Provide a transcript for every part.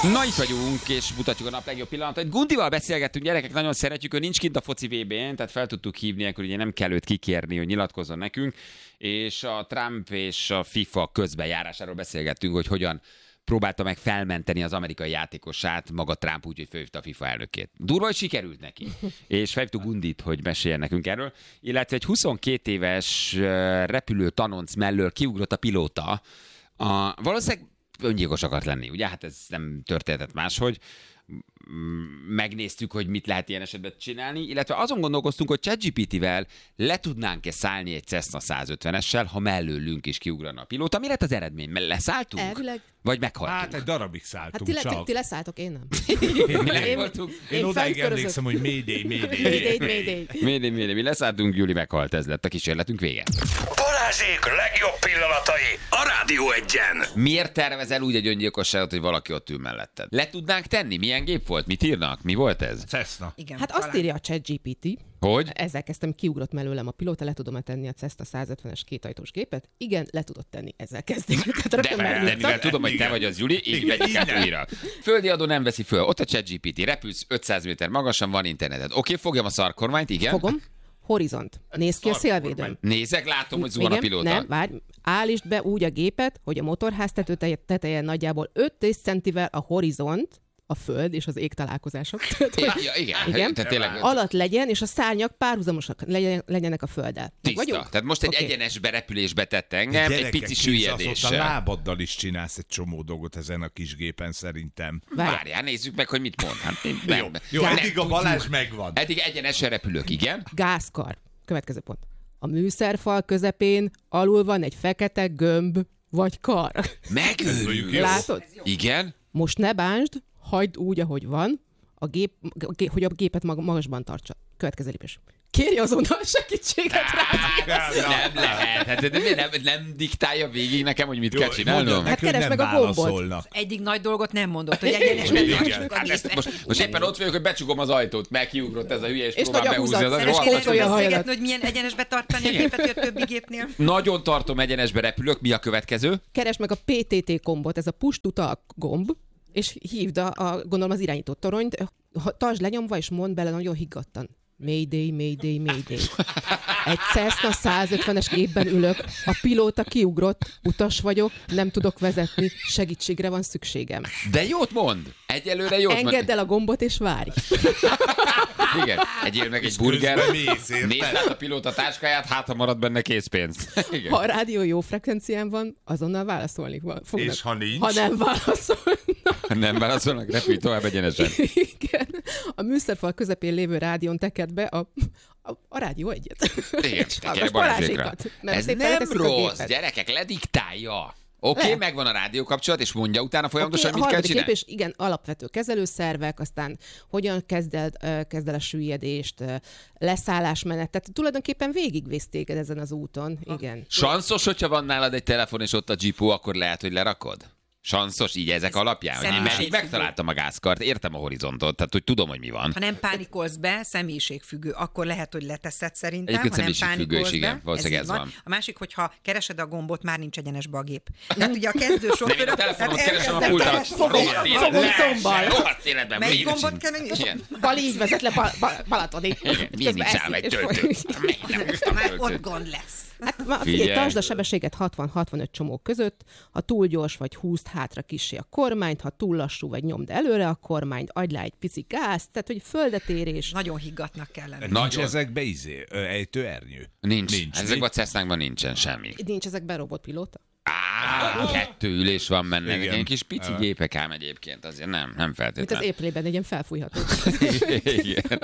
Na, itt vagyunk, és mutatjuk a nap legjobb pillanatait. Gundival beszélgettünk, gyerekek, nagyon szeretjük, ő nincs kint a foci VB-n, tehát fel tudtuk hívni, akkor ugye nem kell őt kikérni, hogy nyilatkozzon nekünk, és a Trump és a FIFA közbenjárásáról beszélgettünk, hogy hogyan próbálta meg felmenteni az amerikai játékosát, maga Trump úgy, hogy felhívta a FIFA elnökét. Durva, hogy sikerült neki. És felhívtuk Gundit, hogy meséljen nekünk erről. Illetve egy 22 éves repülő tanonc mellől kiugrott a pilóta. Valószínűleg öngyilkos akart lenni, ugye? Hát ez nem történhetett máshogy. Megnéztük, hogy mit lehet ilyen esetben csinálni, illetve azon gondolkoztunk, hogy ChatGPT-vel le tudnánk-e szállni egy Cessna 150-essel, ha mellőlünk is kiugrana a pilóta. Mi lett az eredmény? Leszálltunk? Elvileg. Vagy meghaltunk? Hát egy darabig szálltunk csak. Ti leszálltok, én nem. Én odáig emlékszem, hogy Mayday. Mi leszálltunk, Júli meghalt, ez lett a kísérletünk vége. Balázsék legjobb pillanatai a Rádió Egyen. Miért tervezel úgy egy öngyilkosságot, hogy valaki ott ül melletted? Le tudnánk tenni? Milyen gép volt? Mit írnak? Mi volt ez? Cessna. Igen, hát azt írja a ChatGPT. Hogy? Ezzel kezdtem, kiugrott mellőlem a pilóta, le tudom tenni a Cessna 150-es kétajtós gépet? Igen, le tudod tenni, ezzel kezdik. De mivel tudom, hogy te vagy az Júli, így vegyük át újra. Földi adó nem veszi föl. Ott a ChatGPT, repülsz 500 méter magasan, van interneted. Oké, fogjam a szarkormányt, igen. Fogom. Horizont. Néz ki a szélvédőn. Nézek, látom, hogy zuhan a pilóta. Nem, várj. Állítsd be úgy a gépet, hogy a motorház teteje nagyjából 5 centivel a horizont, a föld és az ég találkozások. Igen. Tehát tényleg... alatt legyen, és a szárnyak párhuzamosak legyenek a földdel. Tiszta. Tehát most egy egyenes berepülésbe tett engem, egy pici süllyedéssel. A lábaddal is csinálsz egy csomó dolgot ezen a kis gépen szerintem. Várjál, nézzük meg, hogy mit mond. Hát, Jó, eddig a Balázs megvan. Eddig egyenesen repülök, igen. Gázkar. Következő pont. A műszerfal közepén alul van egy fekete gömb vagy kar. Megőrjük. Látod? Igen. Most ne bánsd, hagyd úgy, ahogy van, hogy a gépet magasban tartsa. Következő lépés. Kérj azonnal segítséget rá. Nem lehet. Hát nem diktálja végig nekem, hogy mit kell csinálnom. Hát keresd meg a gombot. Eddig nagy dolgot nem mondott, hogy egyenesben tartsuk a gépet. Most éppen ott vagyok, hogy becsukom az ajtót, mert kiugrott ez a hülye, és próbál nagy a behúzni az húzat. Szeretnél beszélgetni, hogy milyen egyenesbe tartani a gépet a többi gépnél? Nagyon tartom, egyenesbe repülök. Mi a következő? Keresd meg a PTT gombot, ez a push to talk gomb, és hívd gondolom az irányító toronyt, tartsd lenyomva, és mondd bele nagyon higgadtan. Mayday. Egy Cessna 150-es gépben ülök, a pilóta kiugrott, utas vagyok, nem tudok vezetni, segítségre van szükségem. De jót mond! Egyelőre jót mond. Engedd el a gombot és várj. Igen, egyél meg egy burger, nézd át a pilóta táskáját, hát ha marad benne készpénz. Ha a rádió jó frekvencián van, azonnal válaszolni fognak. És ha nincs? Ha nem válaszolnak. Nem válaszolnak, repülj tovább egyenesen. Igen. A műszerfal közepén lévő rádión tekerd be a rádió egyet. Igen, tekerj Balázsékra. Ez nem rossz, gyerekek, lediktálja. Oké, megvan a rádió kapcsolat, és mondja utána folyamatosan, mit kell csinálni. És igen, alapvető kezelőszervek, aztán hogyan kezd el a süllyedést, leszállásmenet. Tehát tulajdonképpen végigvisz téged ezen az úton. Igen. Sanszos, hogyha van nálad egy telefon, és ott a GPU, akkor lehet, hogy lerakod? Sanszos, így ezek alapján? Mert így megtaláltam a gázkart, értem a horizontot, tehát hogy tudom, hogy mi van. Ha nem pánikolsz be, személyiségfüggő, akkor lehet, hogy leteszed szerintem. Egyébként ha nem személyiségfüggő is, igen, valószínűleg ez van. A másik, hogyha keresed a gombot, már nincs egyenesbe a gép. Tehát ugye a kezdő sofőrök... Nem, a telefonomot keresem a pultot. Fogom szombbal. Rohadt életben. Melyik gombot kell menni? Bal így vezet le Balatoni. Milyen nincs állva egy töltő? Már ott gond lesz. Hát figyelj, tartsd a sebességet 60-65 csomó között, ha túl gyors vagy húzd hátra kissé a kormányt, ha túl lassú vagy nyomd előre a kormányt, adj rá egy pici gázt, tehát hogy földetérés. Nagyon higgatnak kellene. Nincs ezekbe ejtőernyő? Nincs. Ezekben a Cessnákban nincsen semmi. Nincs ezekben robotpilóta? 2 ülés van benne. Ilyen kis pici gépek ám egyébként, azért nem feltétlenül. Mint az éplében, egy ilyen felfújható. Igen.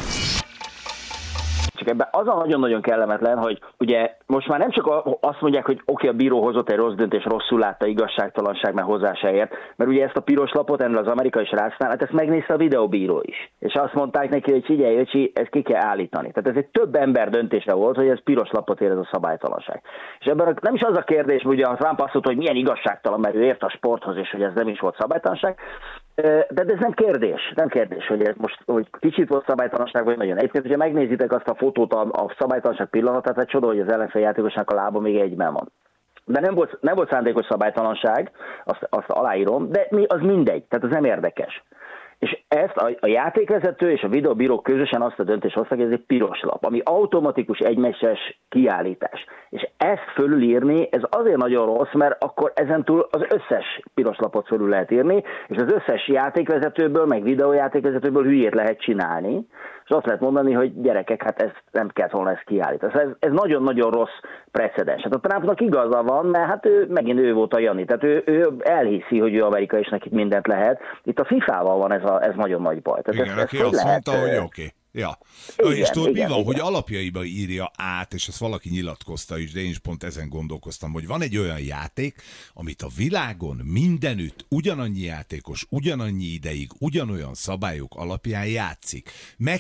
Csak ebben az a nagyon-nagyon kellemetlen, hogy ugye most már nem csak azt mondják, hogy oké, a bíró hozott egy rossz döntés, rosszul látta, igazságtalanság, mert hozzá se ért, mert ugye ezt a piros lapot ennél az amerikai srácnál, hát ezt megnézte a videóbíró is. És azt mondták neki, hogy figyelj, öcsi, ezt ki kell állítani. Tehát ez egy több ember döntése volt, hogy ez piros lapot ér, ez a szabálytalanság. És ebben nem is az a kérdés, hogy a Trump azt mondta, hogy milyen igazságtalan, mert ő ért a sporthoz, és hogy ez nem is volt szabálytalanság. De ez nem kérdés, hogy ez most hogy kicsit volt szabálytalanság, vagy nagyon. Egyébként, hogyha megnézitek azt a fotót, a szabálytalanság pillanatát, hát csoda, hogy az ellenfél játékosnak a lába még egyben van. De nem volt szándékos szabálytalanság, azt aláírom, de az mindegy, tehát ez nem érdekes. És ezt a játékvezető és a videóbírók közösen azt a döntést hoztak, hogy ez egy piros lap, ami automatikus egymeccses kiállítás. És ezt fölülírni, ez azért nagyon rossz, mert akkor ezentúl az összes piros lapot fölül lehet írni, és az összes játékvezetőből, meg videójátékvezetőből hülyét lehet csinálni, és azt lehet mondani, hogy gyerekek, hát ez nem kellett volna ezt kiállítani. Ez nagyon-nagyon rossz precedens. Hát a Trumpnak igaza van, mert hát ő volt a Jani. Tehát ő elhiszi, hogy ő amerikai, és neki mindent lehet. Itt a FIFA-val van ez nagyon nagy baj. Tehát igen, aki azt mondta, hogy oké. Ja. Igen, és tudod, mi van, hogy alapjaiba írja át, és ezt valaki nyilatkozta is, de én is pont ezen gondolkoztam, hogy van egy olyan játék, amit a világon mindenütt ugyanannyi játékos, ugyanannyi ideig, ugyanolyan szabályok alapján játszik.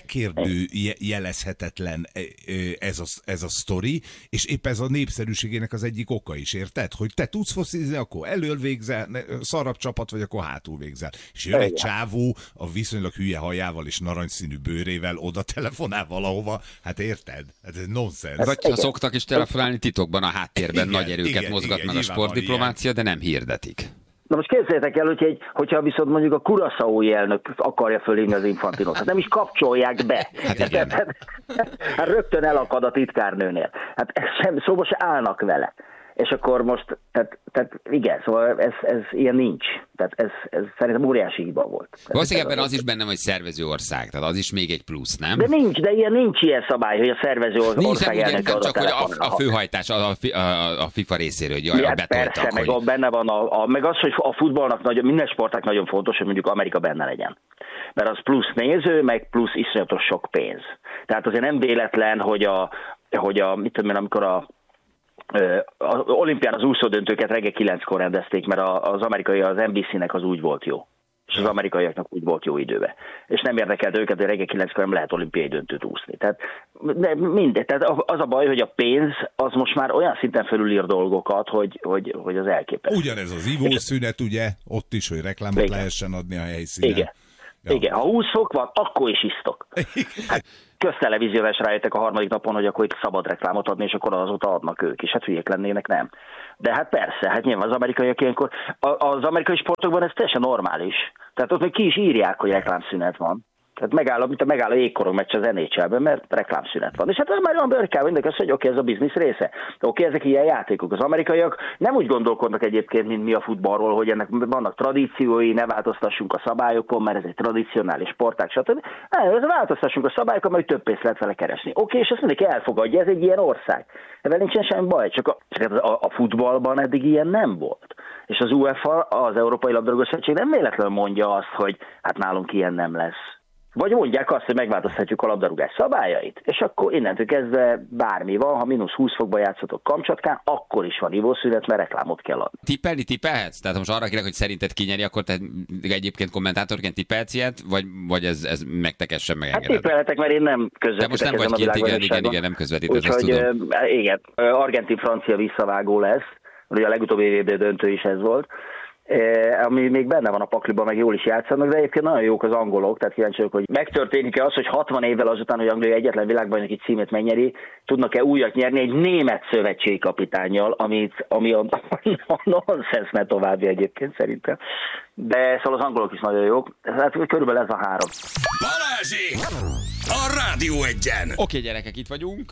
Megkérdőjelezhetetlen ez a sztori, és épp ez a népszerűségének az egyik oka is, érted? Hogy te tudsz focizni, akkor elől végzel, szarabb csapat vagy, akkor hátul végzel. És jön egy csávó a viszonylag hülye hajával és narancsszínű bőrével, oda telefonál valahova, hát érted? Hát ez nonsens. Vagy ha szoktak is telefonálni titokban a háttérben, nagy erőket mozgatnak a sportdiplomácia, de nem hirdetik. Na most képzeljétek el, hogyha viszont mondjuk a Curaçaói elnök akarja fölhívni az Infantinot, hát nem is kapcsolják be. Hát rögtön elakad a titkárnőnél. Hát szóval se állnak vele. És akkor most, tehát igen, szóval ez ilyen nincs. Tehát ez szerintem óriási hiba volt. Valószínűleg ebben az is benne, hogy szervező ország, tehát az is még egy plusz, nem? De nincs ilyen szabály, hogy a szervező ország elnöke oda csak, hogy a főhajtás a FIFA részéről, hogy arra betoltak. Persze, meg hogy... benne van meg az, hogy a futballnak minden sportnak nagyon fontos, hogy mondjuk Amerika benne legyen. Mert az plusz néző, meg plusz iszonyatos sok pénz. Tehát azért nem véletlen, hogy mit tudom én, amikor az olimpián az úszódöntőket reggel 9-kor rendezték, mert az amerikai, az NBC-nek az úgy volt jó. És az amerikaiaknak úgy volt jó időben. És nem érdekelt őket, hogy reggel 9-kor nem lehet olimpiai döntőt úszni. Tehát mindegy. Tehát az a baj, hogy a pénz az most már olyan szinten felülír dolgokat, hogy az elképesztő. Ugyanez az ivószünet, ugye? Ott is, hogy reklámot lehessen adni a helyszínen. Igen. Ja. Igen, ha 20 fok van, akkor is isztok. Hát köztelevízióval is rájöttek a harmadik napon, hogy akkor itt szabad reklámot adni, és akkor azóta adnak ők is. Hát hülyék lennének, nem. De hát persze, hát nyilván az amerikaiak ilyenkor, az amerikai sportokban ez teljesen normális. Tehát ott még ki is írják, hogy reklámszünet van. Tehát megáll a jégkorong meccs az NHL-ben, mert reklámszünet van. És hát már Amerikában mindenki azt, hogy oké, ez a biznisz része. Oké, ezek ilyen játékok. Az amerikaiak nem úgy gondolkodnak egyébként, mint mi a futballról, hogy ennek vannak tradíciói, ne változtassunk a szabályokon, mert ez egy tradicionális sportág, stb. Nem, változtassunk a szabályokon, mert több pénzt lehet vele keresni. Oké, és ezt mindenki elfogadja, ez egy ilyen ország. Ebben nincsen semmi baj, csak a futballban eddig ilyen nem volt. És az UEFA, az Európai Labdarúgó-szövetség nem véletlenül mondja azt, hogy hát nálunk ilyen nem lesz. Vagy mondják azt, hogy megváltoztatjuk a labdarúgás szabályait, és akkor innentől kezdve bármi van, ha -20 fokban játszotok Kamcsatkán, akkor is van ivószünet, mert reklámot kell adni. Tippelhetsz? Tehát most arra kérek, hogy szerinted kinyeri, akkor te egyébként kommentátorként tippelhetsz ilyet, vagy ez megtekessen meg engeded? Hát tippelhetek, mert én nem közvetítek. De most nem vagy kint, igen, nem közvetítesz, azt tudom. Igen, argentin-francia visszavágó lesz, ugye a legutóbbi VB döntő is ez volt. Ami még benne van a pakliban, meg jól is játszanak, de egyébként nagyon jók az angolok, tehát kíváncsi vagyok, hogy megtörténik-e az, hogy 60 évvel azután, hogy Anglia egyetlen világbajnoki címét megnyeri, tudnak-e újat nyerni egy német szövetségi kapitánnyal, ami a nonsens ne további egyébként szerintem. De szóval az angolok is nagyon jók, hát körülbelül ez a három. Balázsék! A Rádió Egyen! Oké, gyerekek, itt vagyunk.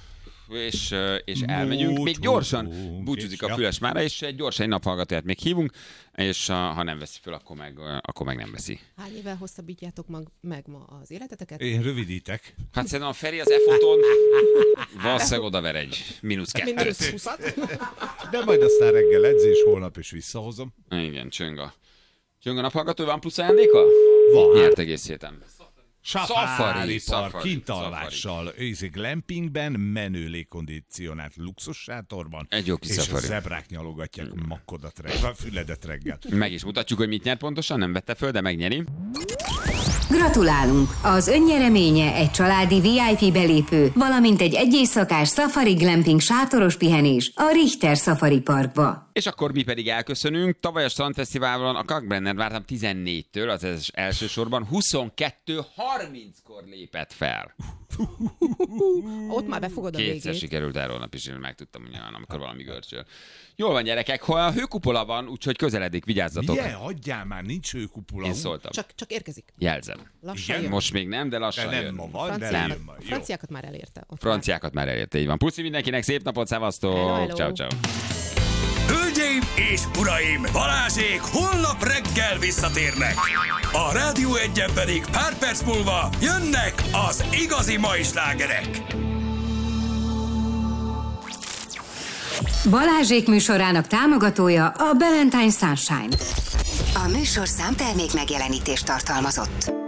És elmegyünk. Még gyorsan búcsúzik a Füles Mára, és gyorsan egy naphallgatóját még hívunk, és ha nem veszi föl, akkor meg nem veszi. Hány évvel hosszabbítjátok meg ma az életeteket? Én rövidítek. Hát szerintem a Feri az E-foton valószínűleg odaver egy -2. De majd aztán reggel edzés, holnap is visszahozom. Igen, csöng a naphallgató, van plusz ajándéka? Van. Nyert egész héten. Safari park kintalvással, glampingben, menő légkondicionált luxus sátorban, egy jó kis és szafari. A zebrák nyalogatják makkodat reggel, füledet reggel. Meg is mutatjuk, hogy mit nyert pontosan, nem vette föl, de megnyeri. Gratulálunk! Az önnyereménye egy családi VIP belépő, valamint egy éjszakás Safari Glamping sátoros pihenés a Richter Safari Parkba. És akkor mi pedig elköszönünk. Tavaly a Strandfesztiválon a Kalkbrenner vártam 14-től, az elsősorban 22:30-kor lépett fel. Ott már befogod a Kétszer végét. sikerült el holnap is, én megtudtam, hogy amikor valami görcsöl. Jól van, gyerekek, ha a hőkupola van, úgyhogy közeledik, vigyázzatok. Milyen? Hagyjál már, nincs hőkupola. Én szóltam. Csak érkezik. Jelzem. Lassan Igen? jön. Most még nem, de De lassan nem jön. ma van, de Franciákat, jön ma. Jó. franciákat már elérte. Ott Franciákat már elérte, így van. Puszi mindenkinek, szép napot, szevasztok! Hello, hello. Ciao, ciao. Hölgyeim és uraim, Balázsék holnap reggel visszatérnek. A Rádió Egyen pedig pár perc múlva jönnek az igazi mai slágerek. Balázsék műsorának támogatója a Valentine Sunshine. A műsorszám termék megjelenítést tartalmazott.